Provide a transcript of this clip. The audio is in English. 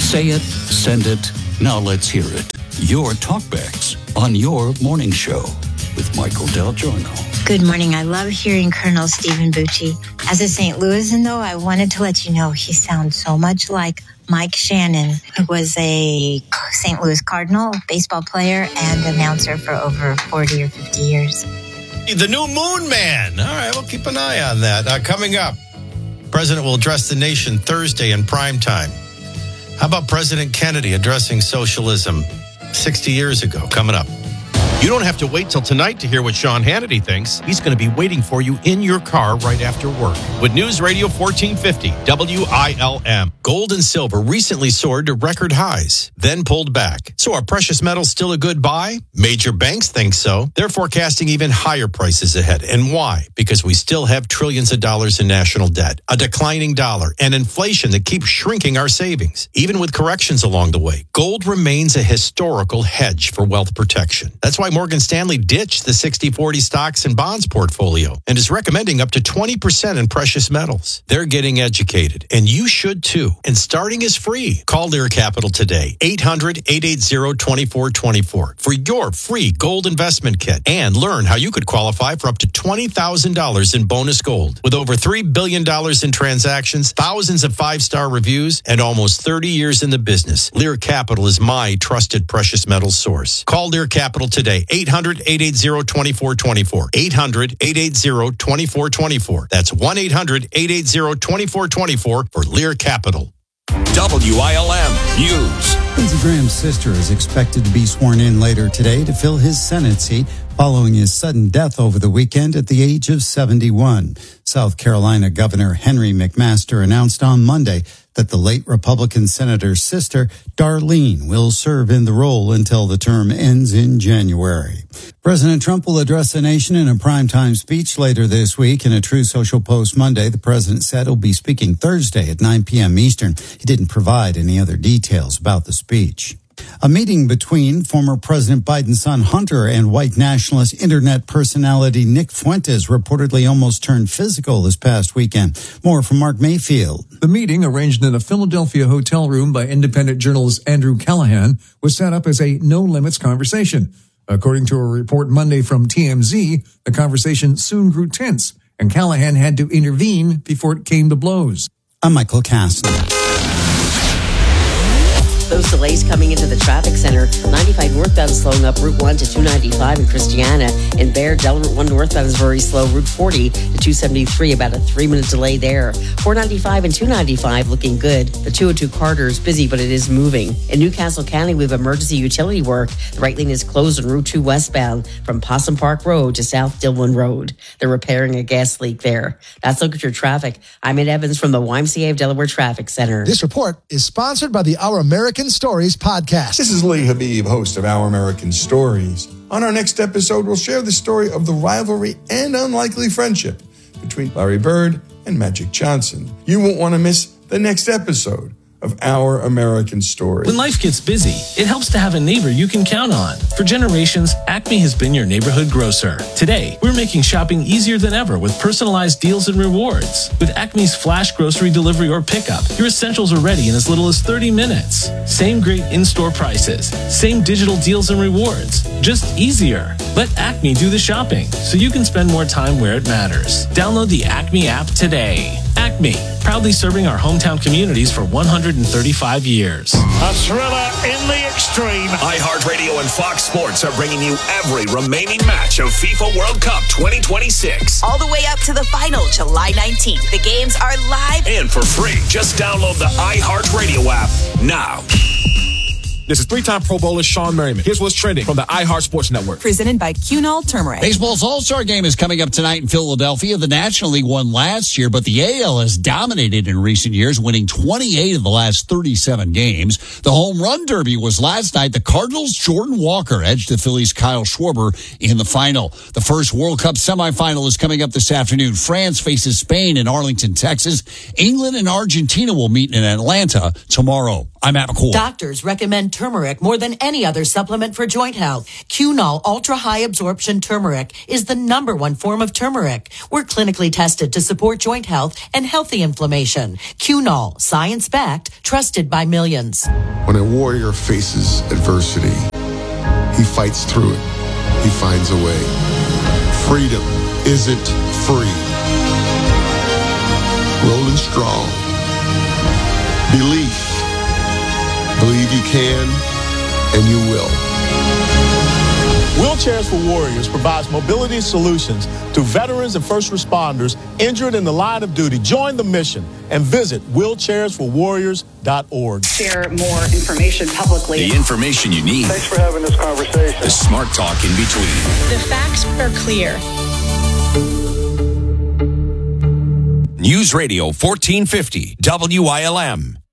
Say it, send it, now let's hear it. Your talkbacks on your morning show with Michael Del Giorno. Good morning. I love hearing Colonel Stephen Bucci. As a St. Louisan, though, I wanted to let you know he sounds so much like Mike Shannon, who was a St. Louis Cardinal baseball player and announcer for over 40 or 50 years. The new Moon Man. All right, we'll keep an eye on that. Coming up, President will address the nation Thursday in prime time. How about President Kennedy addressing socialism 60 years ago? Coming up. You don't have to wait till tonight to hear what Sean Hannity thinks. He's going to be waiting for you in your car right after work. With News Radio 1450, WILM. Gold and silver recently soared to record highs, then pulled back. So are precious metals still a good buy? Major banks think so. They're forecasting even higher prices ahead. And why? Because we still have trillions of dollars in national debt, a declining dollar, and inflation that keeps shrinking our savings. Even with corrections along the way, gold remains a historical hedge for wealth protection. That's why Morgan Stanley ditched the 60-40 stocks and bonds portfolio and is recommending up to 20% in precious metals. They're getting educated, and you should too. And starting is free. Call Lear Capital today, 800-880-2424 for your free gold investment kit and learn how you could qualify for up to $20,000 in bonus gold. With over $3 billion in transactions, thousands of five-star reviews, and almost 30 years in the business, Lear Capital is my trusted precious metals source. Call Lear Capital today, 800-880-2424. 800-880-2424. That's 1-800-880-2424 for Lear Capital. WILM News. Lindsey Graham's sister is expected to be sworn in later today to fill his Senate seat following his sudden death over the weekend at the age of 71. South Carolina Governor Henry McMaster announced on Monday that the late Republican senator's sister, Darlene, will serve in the role until the term ends in January. President Trump will address the nation in a primetime speech later this week. In a Truth Social post Monday, the president said he'll be speaking Thursday at 9 p.m. Eastern. He didn't provide any other details about the speech. A meeting between former President Biden's son Hunter and white nationalist internet personality Nick Fuentes reportedly almost turned physical this past weekend. More from Mark Mayfield. The meeting, arranged in a Philadelphia hotel room by independent journalist Andrew Callahan, was set up as a no-limits conversation. According to a report Monday from TMZ, the conversation soon grew tense, and Callahan had to intervene before it came to blows. I'm Michael Castle. Those delays coming into the traffic center. 95 northbound slowing up Route 1 to 295 in Christiana. In Bear, Delaware 1 northbound is very slow. Route 40 to 273, about a 3-minute delay there. 495 and 295 looking good. The 202 corridor is busy, but it is moving. In Newcastle County, we have emergency utility work. The right lane is closed on Route 2 westbound from Possum Park Road to South Dillon Road. They're repairing a gas leak there. That's Look at Your Traffic. I'm Ed Evans from the YMCA of Delaware Traffic Center. This report is sponsored by the Our American Stories podcast. This is Lee Habib, host of Our American Stories. On our next episode, we'll share the story of the rivalry and unlikely friendship between Larry Bird and Magic Johnson. You won't want to miss the next episode of Our American Stories. When life gets busy, it helps to have a neighbor you can count on. For generations, Acme has been your neighborhood grocer. Today, we're making shopping easier than ever with personalized deals and rewards. With Acme's flash grocery delivery or pickup, your essentials are ready in as little as 30 minutes. Same great in-store prices, same digital deals and rewards, just easier. Let Acme do the shopping so you can spend more time where it matters. Download the Acme app today. Acme, proudly serving our hometown communities for 135 years. A thriller in the extreme. iHeartRadio and Fox Sports are bringing you every remaining match of FIFA World Cup 2026. All the way up to the final, July 19th. The games are live and for free. Just download the iHeartRadio app now. This is three-time Pro Bowler Sean Merriman. Here's what's trending from the iHeart Sports Network. Presented by Cunol Turmeric. Baseball's All-Star Game is coming up tonight in Philadelphia. The National League won last year, but the AL has dominated in recent years, winning 28 of the last 37 games. The Home Run Derby was last night. The Cardinals' Jordan Walker edged the Phillies' Kyle Schwarber in the final. The first World Cup semifinal is coming up this afternoon. France faces Spain in Arlington, Texas. England and Argentina will meet in Atlanta tomorrow. I'm Matt McCool. Doctors recommend turmeric more than any other supplement for joint health. Cunol Ultra High Absorption Turmeric is the #1 form of turmeric. We're clinically tested to support joint health and healthy inflammation. Cunol, science-backed, trusted by millions. When a warrior faces adversity, he fights through it. He finds a way. Freedom isn't free. Rolling strong. Belief. Believe you can, and you will. Wheelchairs for Warriors provides mobility solutions to veterans and first responders injured in the line of duty. Join the mission and visit wheelchairsforwarriors.org. Share more information publicly. The information you need. Thanks for having this conversation. The smart talk in between. The facts are clear. News Radio 1450 WILM.